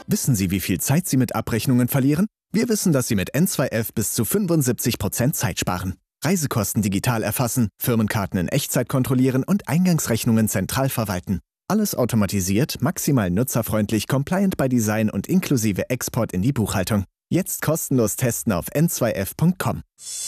Wissen Sie, wie viel Zeit Sie mit Abrechnungen verlieren? Wir wissen, dass Sie mit N2F bis zu 75% Zeit sparen. Reisekosten digital erfassen, Firmenkarten in Echtzeit kontrollieren und Eingangsrechnungen zentral verwalten. Alles automatisiert, maximal nutzerfreundlich, compliant by Design und inklusive Export in die Buchhaltung. Jetzt kostenlos testen auf n2f.com.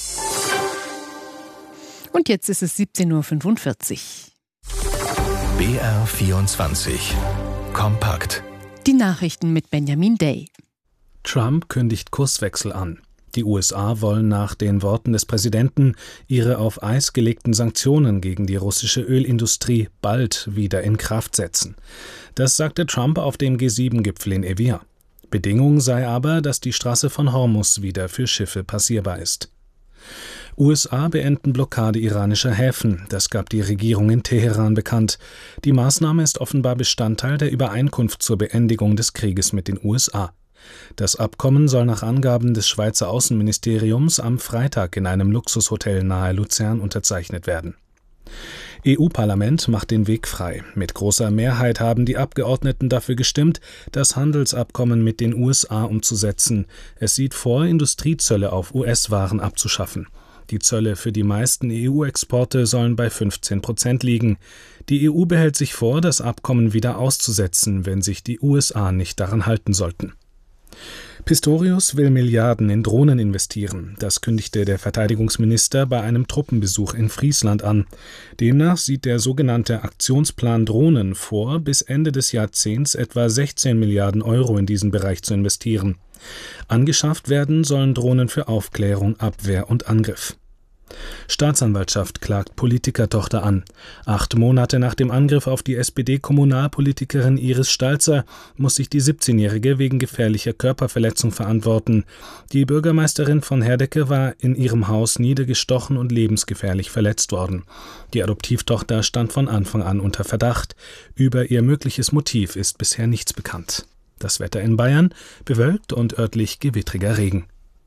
Und jetzt ist es 17:45 Uhr. BR24 Kompakt. Die Nachrichten mit Benjamin Day. Trump kündigt Kurswechsel an. Die USA wollen nach den Worten des Präsidenten ihre auf Eis gelegten Sanktionen gegen die russische Ölindustrie bald wieder in Kraft setzen. Das sagte Trump auf dem G7-Gipfel in Evian. Bedingung sei aber, dass die Straße von Hormuz wieder für Schiffe passierbar ist. USA beenden Blockade iranischer Häfen. Das gab die Regierung in Teheran bekannt. Die Maßnahme ist offenbar Bestandteil der Übereinkunft zur Beendigung des Krieges mit den USA. Das Abkommen soll nach Angaben des Schweizer Außenministeriums am Freitag in einem Luxushotel nahe Luzern unterzeichnet werden. EU-Parlament macht den Weg frei. Mit großer Mehrheit haben die Abgeordneten dafür gestimmt, das Handelsabkommen mit den USA umzusetzen. Es sieht vor, Industriezölle auf US-Waren abzuschaffen. Die Zölle für die meisten EU-Exporte sollen bei 15% liegen. Die EU behält sich vor, das Abkommen wieder auszusetzen, wenn sich die USA nicht daran halten sollten. Pistorius will Milliarden in Drohnen investieren. Das kündigte der Verteidigungsminister bei einem Truppenbesuch in Friesland an. Demnach sieht der sogenannte Aktionsplan Drohnen vor, bis Ende des Jahrzehnts etwa 16 Milliarden Euro in diesen Bereich zu investieren. Angeschafft werden sollen Drohnen für Aufklärung, Abwehr und Angriff. Staatsanwaltschaft klagt Politikertochter an. 8 Monate nach dem Angriff auf die SPD-Kommunalpolitikerin Iris Stalzer muss sich die 17-Jährige wegen gefährlicher Körperverletzung verantworten. Die Bürgermeisterin von Herdecke war in ihrem Haus niedergestochen und lebensgefährlich verletzt worden. Die Adoptivtochter stand von Anfang an unter Verdacht. Über ihr mögliches Motiv ist bisher nichts bekannt. Das Wetter in Bayern: bewölkt und örtlich gewittriger Regen.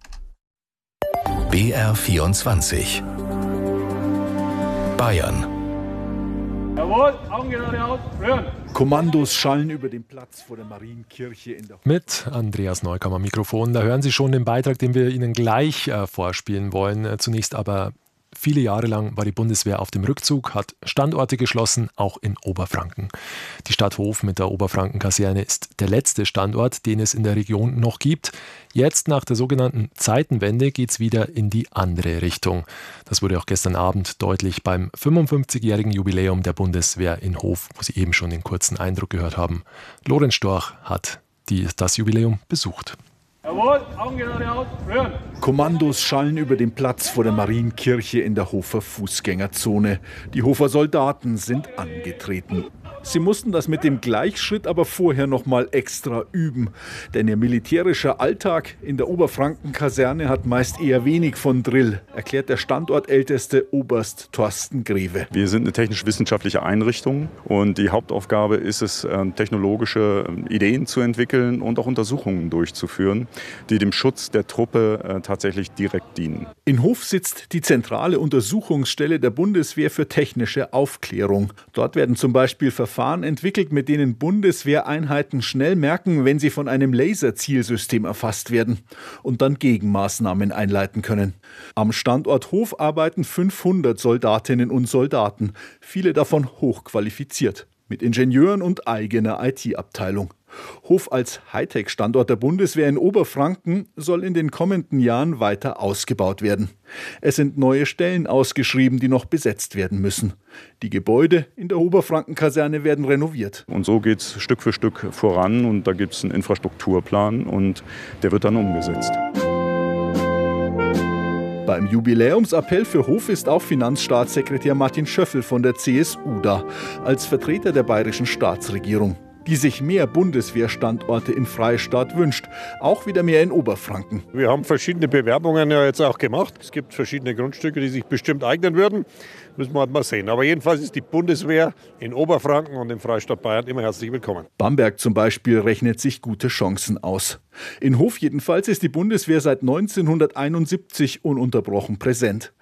BR24 Bayern. Jawohl, Augen geradeaus, rühren. Kommandos schallen über den Platz vor der Marienkirche in der Mit Andreas Neukammer am Mikrofon. Da hören Sie schon den Beitrag, den wir Ihnen gleich vorspielen wollen. Zunächst aber: Viele Jahre lang war die Bundeswehr auf dem Rückzug, hat Standorte geschlossen, auch in Oberfranken. Die Stadt Hof mit der Oberfranken-Kaserne ist der letzte Standort, den es in der Region noch gibt. Jetzt, nach der sogenannten Zeitenwende, geht es wieder in die andere Richtung. Das wurde auch gestern Abend deutlich beim 55-jährigen Jubiläum der Bundeswehr in Hof, wo Sie eben schon den kurzen Eindruck gehört haben. Lorenz Storch hat das Jubiläum besucht. Jawohl, Augen geradeaus, rühren. Kommandos schallen über den Platz vor der Marienkirche in der Hofer Fußgängerzone. Die Hofer Soldaten sind angetreten. Sie mussten das mit dem Gleichschritt aber vorher noch mal extra üben. Denn ihr militärischer Alltag in der Oberfranken-Kaserne hat meist eher wenig von Drill, erklärt der Standortälteste Oberst Thorsten Grewe. Wir sind eine technisch-wissenschaftliche Einrichtung und die Hauptaufgabe ist es, technologische Ideen zu entwickeln und auch Untersuchungen durchzuführen, die dem Schutz der Truppe tatsächlich direkt dienen. In Hof sitzt die zentrale Untersuchungsstelle der Bundeswehr für technische Aufklärung. Dort werden zum Beispiel Verfahren entwickelt, mit denen Bundeswehreinheiten schnell merken, wenn sie von einem Laserzielsystem erfasst werden und dann Gegenmaßnahmen einleiten können. Am Standort Hof arbeiten 500 Soldatinnen und Soldaten, viele davon hochqualifiziert, mit Ingenieuren und eigener IT-Abteilung. Hof als Hightech-Standort der Bundeswehr in Oberfranken soll in den kommenden Jahren weiter ausgebaut werden. Es sind neue Stellen ausgeschrieben, die noch besetzt werden müssen. Die Gebäude in der Oberfranken-Kaserne werden renoviert. Und so geht es Stück für Stück voran und da gibt es einen Infrastrukturplan und der wird dann umgesetzt. Beim Jubiläumsappell für Hof ist auch Finanzstaatssekretär Martin Schöffel von der CSU da, als Vertreter der bayerischen Staatsregierung, die sich mehr Bundeswehrstandorte im Freistaat wünscht, auch wieder mehr in Oberfranken. Wir haben verschiedene Bewerbungen ja jetzt auch gemacht. Es gibt verschiedene Grundstücke, die sich bestimmt eignen würden. Müssen wir halt mal sehen. Aber jedenfalls ist die Bundeswehr in Oberfranken und im Freistaat Bayern immer herzlich willkommen. Bamberg zum Beispiel rechnet sich gute Chancen aus. In Hof jedenfalls ist die Bundeswehr seit 1971 ununterbrochen präsent.